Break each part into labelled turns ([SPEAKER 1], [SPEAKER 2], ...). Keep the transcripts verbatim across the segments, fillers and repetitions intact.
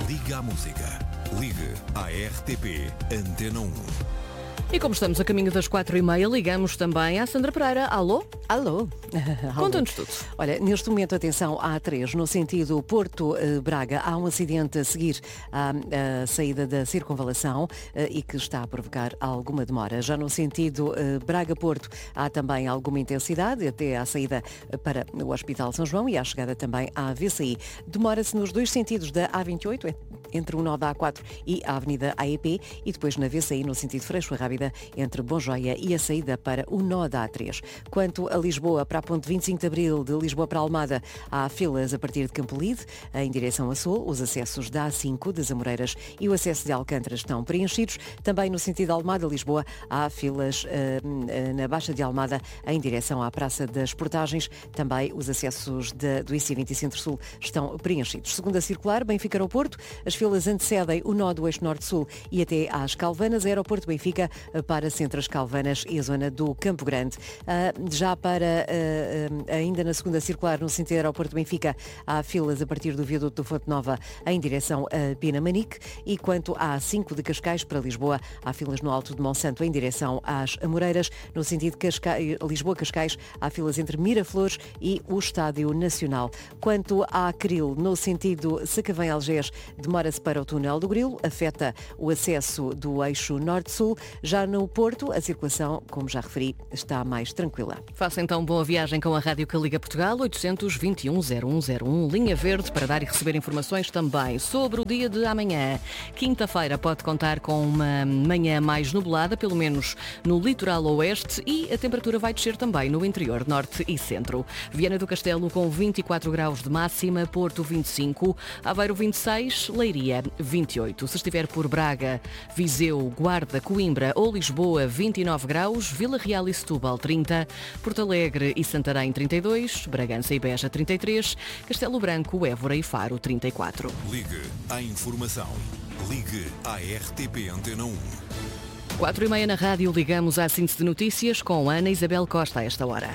[SPEAKER 1] Liga à música. Ligue à R T P Antena um.
[SPEAKER 2] E como estamos a caminho das quatro e meia, ligamos também à Sandra Pereira. Alô?
[SPEAKER 3] Alô?
[SPEAKER 2] Conta-nos tudo.
[SPEAKER 3] Olha, neste momento, atenção, à A três, no sentido Porto-Braga, há um acidente a seguir à, à saída da circunvalação e que está a provocar alguma demora. Já no sentido Braga-Porto, há também alguma intensidade, até à saída para o Hospital São João e à chegada também à V C I. Demora-se nos dois sentidos da A vinte e oito, entre o nó da A quatro e a Avenida A E P, e depois na V C I, no sentido Freixo-Rábida, entre Bom Joia e a saída para o nó da A três. Quanto a Lisboa, para a ponte vinte e cinco de Abril, de Lisboa para Almada, há filas a partir de Campolide, em direção a Sul. Os acessos da A cinco, das Amoreiras, e o acesso de Alcântara estão preenchidos. Também no sentido Almada-Lisboa, há filas uh, na Baixa de Almada, em direção à Praça das Portagens. Também os acessos de, do I C vinte Centro-Sul estão preenchidos. Segundo a circular, Benfica Aeroporto, as filas antecedem o nó do eixo Norte-Sul e até às Calvanas. Aeroporto Benfica para Centras Calvanas e a zona do Campo Grande. Uh, já para, uh, ainda na segunda circular, no sentido Aeroporto Benfica, há filas a partir do viaduto do Fonte Nova em direção a Pinamanique, e quanto à A cinco de Cascais para Lisboa, há filas no Alto de Monsanto em direção às Amoreiras. No sentido Lisboa-Cascais, há filas entre Miraflores e o Estádio Nacional. Quanto à Cril, no sentido Sacavém-Algés, demora-se para o túnel do Grilo, afeta o acesso do eixo Norte-Sul. Já no Porto, a circulação, como já referi, está mais tranquila.
[SPEAKER 2] Faça então boa viagem com a Rádio que Liga Portugal, oitocentos e vinte e um, zero um zero um, linha verde, para dar e receber informações também sobre o dia de amanhã. Quinta-feira pode contar com uma manhã mais nublada, pelo menos no litoral oeste, e a temperatura vai descer também no interior norte e centro. Viana do Castelo com vinte e quatro graus de máxima, Porto vinte e cinco, Aveiro vinte e seis, Leiria vinte e oito. Se estiver por Braga, Viseu, Guarda, Coimbra ou Lisboa, vinte e nove graus, Vila Real e Setúbal trinta, Porto Alegre e Santarém trinta e dois, Bragança e Beja trinta e três, Castelo Branco, Évora e Faro trinta e quatro.
[SPEAKER 1] Ligue à informação. Ligue à R T P Antena um.
[SPEAKER 2] Quatro e meia na rádio, ligamos à síntese de notícias com Ana Isabel Costa a esta hora.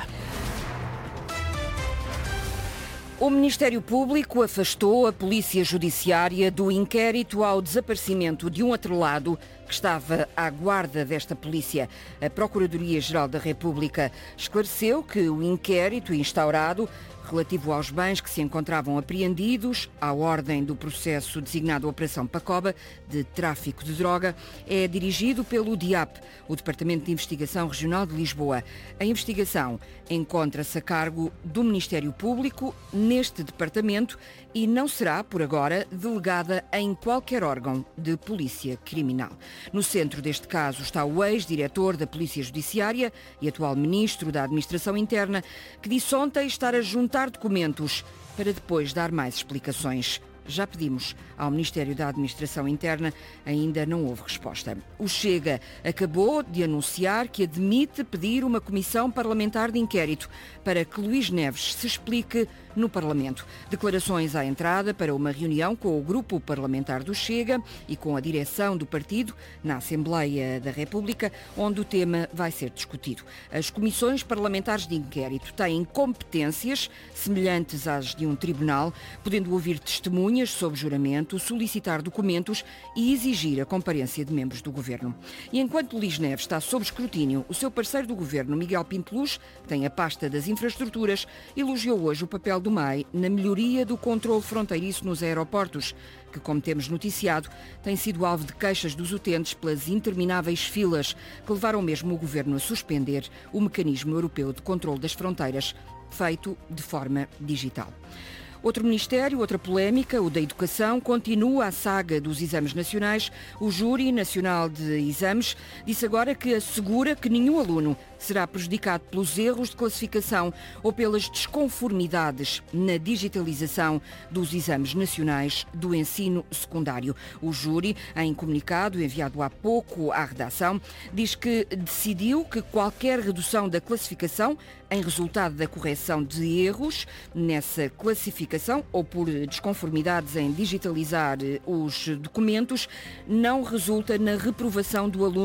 [SPEAKER 4] O Ministério Público afastou a Polícia Judiciária do inquérito ao desaparecimento de um atrelado que estava à guarda desta polícia. A Procuradoria-Geral da República esclareceu que o inquérito instaurado relativo aos bens que se encontravam apreendidos, à ordem do processo designado Operação Pacoba, de tráfico de droga, é dirigido pelo D I A P, o Departamento de Investigação Regional de Lisboa. A investigação encontra-se a cargo do Ministério Público neste departamento e não será, por agora, delegada em qualquer órgão de polícia criminal. No centro deste caso está o ex-diretor da Polícia Judiciária e atual Ministro da Administração Interna, que disse ontem estar a juntar documentos para depois dar mais explicações. Já pedimos ao Ministério da Administração Interna, ainda não houve resposta. O Chega acabou de anunciar que admite pedir uma comissão parlamentar de inquérito para que Luís Neves se explique no Parlamento. Declarações à entrada para uma reunião com o grupo parlamentar do Chega e com a direção do partido na Assembleia da República, onde o tema vai ser discutido. As comissões parlamentares de inquérito têm competências semelhantes às de um tribunal, podendo ouvir testemunhas sob juramento, solicitar documentos e exigir a comparência de membros do Governo. E enquanto Luís Neves está sob escrutínio, o seu parceiro do Governo, Miguel Pinto Luz, que tem a pasta das infraestruturas, elogiou hoje o papel do M E I na melhoria do controle fronteiriço nos aeroportos, que, como temos noticiado, tem sido alvo de queixas dos utentes pelas intermináveis filas que levaram mesmo o Governo a suspender o mecanismo europeu de controle das fronteiras, feito de forma digital. Outro ministério, outra polémica, o da Educação, continua a saga dos exames nacionais. O Júri Nacional de Exames disse agora que assegura que nenhum aluno será prejudicado pelos erros de classificação ou pelas desconformidades na digitalização dos exames nacionais do ensino secundário. O júri, em comunicado enviado há pouco à redação, diz que decidiu que qualquer redução da classificação em resultado da correção de erros nessa classificação ou por desconformidades em digitalizar os documentos não resulta na reprovação do aluno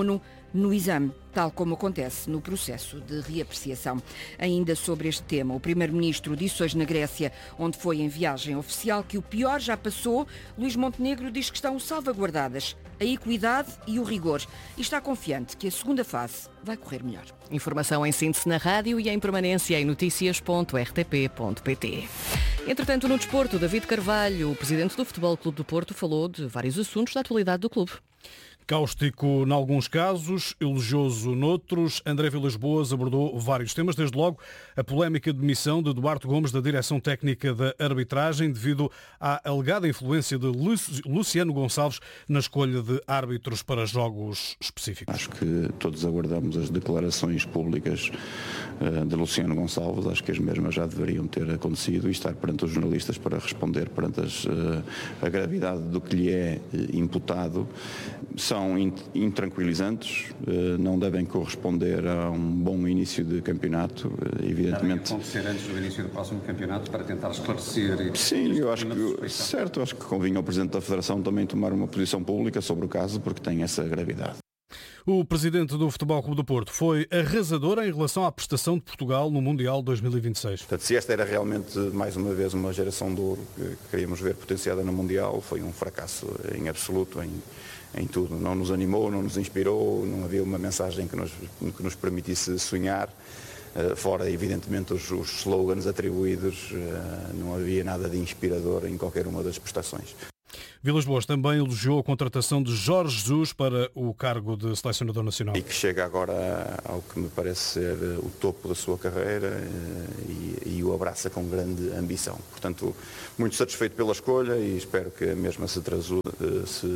[SPEAKER 4] no exame, tal como acontece no processo de reapreciação. Ainda sobre este tema, o primeiro-ministro disse hoje na Grécia, onde foi em viagem oficial, que o pior já passou. Luís Montenegro diz que estão salvaguardadas a equidade e o rigor e está confiante que a segunda fase vai correr melhor.
[SPEAKER 2] Informação em síntese na rádio e em permanência em notícias ponto r t p ponto p t. Entretanto, no desporto, David Carvalho, o presidente do Futebol Clube do Porto, falou de vários assuntos da atualidade do clube.
[SPEAKER 5] Cáustico em alguns casos, elogioso noutros, André Vilas-Boas abordou vários temas, desde logo a polémica demissão de Duarte Gomes da direção técnica da arbitragem devido à alegada influência de Luciano Gonçalves na escolha de árbitros para jogos específicos.
[SPEAKER 6] Acho que todos aguardamos as declarações públicas de Luciano Gonçalves, acho que as mesmas já deveriam ter acontecido e estar perante os jornalistas para responder perante as, a gravidade do que lhe é imputado. São intranquilizantes, não devem corresponder a um bom início de campeonato, evidentemente.
[SPEAKER 7] Devem acontecer antes do início do próximo campeonato para tentar esclarecer.
[SPEAKER 6] Sim, eu acho que, certo, acho que convinha ao Presidente da Federação também tomar uma posição pública sobre o caso, porque tem essa gravidade.
[SPEAKER 5] O presidente do Futebol Clube do Porto foi arrasador em relação à prestação de Portugal no Mundial dois mil e vinte e seis.
[SPEAKER 6] Portanto, se esta era realmente, mais uma vez, uma geração de ouro que queríamos ver potenciada no Mundial, foi um fracasso em absoluto, em, em tudo. Não nos animou, não nos inspirou, não havia uma mensagem que nos, que nos permitisse sonhar. Fora, evidentemente, os, os slogans atribuídos, não havia nada de inspirador em qualquer uma das prestações.
[SPEAKER 5] Vilas-Boas também elogiou a contratação de Jorge Jesus para o cargo de selecionador nacional.
[SPEAKER 6] E que chega agora ao que me parece ser o topo da sua carreira e, e o abraça com grande ambição. Portanto, muito satisfeito pela escolha e espero que a mesma se, trazu, se,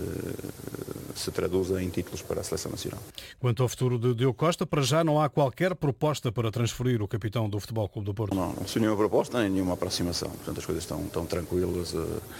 [SPEAKER 6] se traduza em títulos para a seleção nacional.
[SPEAKER 5] Quanto ao futuro de Diogo Costa, para já não há qualquer proposta para transferir o capitão do Futebol Clube do Porto.
[SPEAKER 6] Não, não se nenhuma proposta nem nenhuma aproximação. Portanto, as coisas estão, estão tranquilas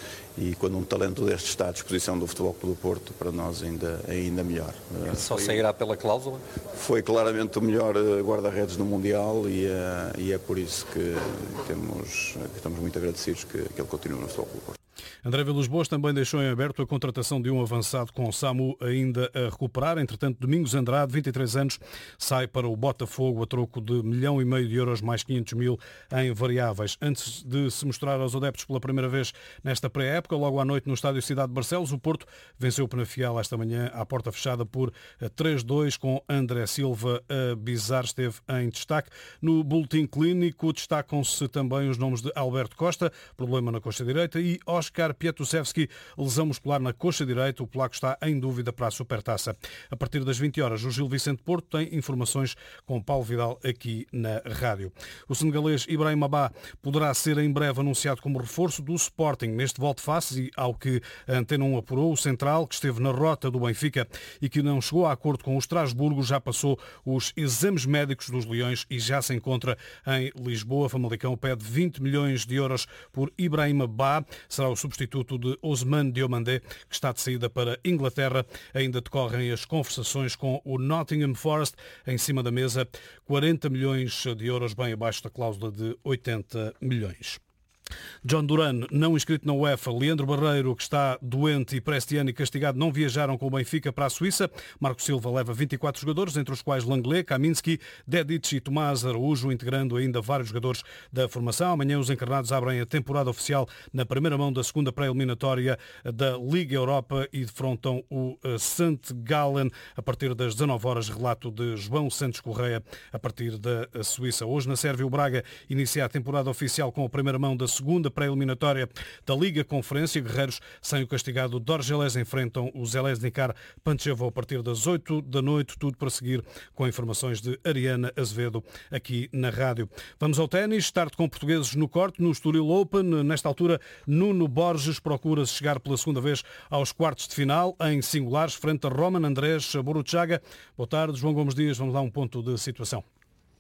[SPEAKER 6] e quando um talento deste está à disposição do Futebol Clube do Porto, para nós ainda, ainda melhor.
[SPEAKER 7] Ele só foi, sairá pela cláusula?
[SPEAKER 6] Foi claramente o melhor guarda-redes no Mundial e é, e é por isso que, temos, que estamos muito agradecidos que, que ele continue no Futebol Clube do Porto.
[SPEAKER 5] André Vilas-Boas também deixou em aberto a contratação de um avançado com o SAMU ainda a recuperar. Entretanto, Domingos Andrade, vinte e três anos, sai para o Botafogo a troco de milhão e meio de euros mais quinhentos mil em variáveis. Antes de se mostrar aos adeptos pela primeira vez nesta pré-época, logo à noite no estádio Cidade de Barcelos, o Porto venceu o Penafiel esta manhã à porta fechada por três dois com André Silva a bizar, esteve em destaque. No boletim clínico destacam-se também os nomes de Alberto Costa, problema na coxa direita, e Oscar Pietusevski, lesão muscular na coxa direita. O polaco está em dúvida para a Supertaça. A partir das vinte horas, o Gil Vicente Porto tem informações com Paulo Vidal aqui na rádio. O senegalês Ibrahim Abá poderá ser em breve anunciado como reforço do Sporting neste volte-face e, ao que a Antena um apurou, o central, que esteve na rota do Benfica e que não chegou a acordo com o Estrasburgo, já passou os exames médicos dos Leões e já se encontra em Lisboa. Famalicão pede vinte milhões de euros por Ibrahim Abá. Será o substituto de Ousmane Diomandé, que está de saída para Inglaterra. Ainda decorrem as conversações com o Nottingham Forest. Em cima da mesa, quarenta milhões de euros, bem abaixo da cláusula de oitenta milhões. John Duran, não inscrito na UEFA. Leandro Barreiro, que está doente, e Prestiani, castigado, não viajaram com o Benfica para a Suíça. Marco Silva leva vinte e quatro jogadores, entre os quais Langlais, Kaminski, Dedic e Tomás Araújo, integrando ainda vários jogadores da formação. Amanhã os encarnados abrem a temporada oficial na primeira mão da segunda pré-eliminatória da Liga Europa e defrontam o Saint Gallen a partir das dezanove horas. Relato de João Santos Correia a partir da Suíça. Hoje na Sérvia o Braga inicia a temporada oficial com a primeira mão da segunda pré-eliminatória da Liga Conferência. Guerreiros sem o castigado Dorgeles enfrentam o Željezničar Pančevo a partir das oito da noite. Tudo para seguir com informações de Ariana Azevedo aqui na rádio. Vamos ao ténis, tarde com portugueses no corte, no Estoril Open. Nesta altura, Nuno Borges procura chegar pela segunda vez aos quartos de final em singulares frente a Roman Andrés Boruchaga. Boa tarde, João Gomes Dias. Vamos lá um ponto de situação.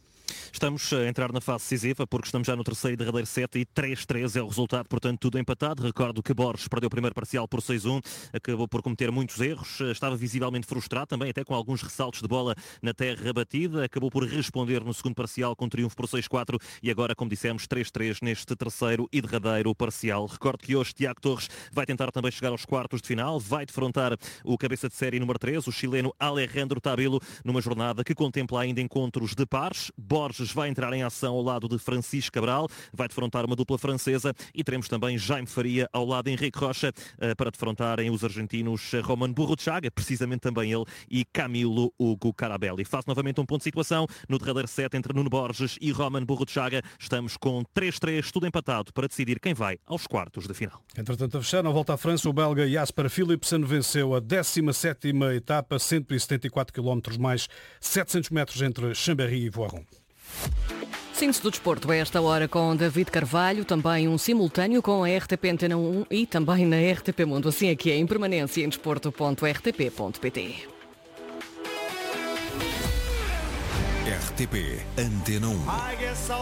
[SPEAKER 8] Estamos a entrar na fase decisiva porque estamos já no terceiro e derradeiro set e três três é o resultado, portanto tudo empatado. Recordo que Borges perdeu o primeiro parcial por seis a um, acabou por cometer muitos erros, estava visivelmente frustrado também, até com alguns ressaltos de bola na terra batida, acabou por responder no segundo parcial com triunfo por seis a quatro e agora, como dissemos, três três neste terceiro e derradeiro parcial. Recordo que hoje Tiago Torres vai tentar também chegar aos quartos de final, vai defrontar o cabeça de série número três, o chileno Alejandro Tabilo, numa jornada que contempla ainda encontros de pares. Borges vai entrar em ação ao lado de Francisco Cabral, vai defrontar uma dupla francesa e teremos também Jaime Faria ao lado de Henrique Rocha para defrontarem os argentinos Roman Burruchaga, precisamente também ele, e Camilo Hugo Carabelli. Faço novamente um ponto de situação no derradeiro set entre Nuno Borges e Roman Burruchaga. Estamos com três três, tudo empatado para decidir quem vai aos quartos de final.
[SPEAKER 5] Entretanto, a fechar, na volta à França, o belga Jasper Philipsen venceu a décima sétima etapa, cento e setenta e quatro quilómetros mais setecentos metros entre Chambéry e Voiron.
[SPEAKER 2] Síntese do desporto a esta hora com David Carvalho, também um simultâneo com a R T P Antena um e também na R T P Mundo. Assim é que é, em permanência em desporto ponto r t p ponto p t.
[SPEAKER 1] R T P Antena um.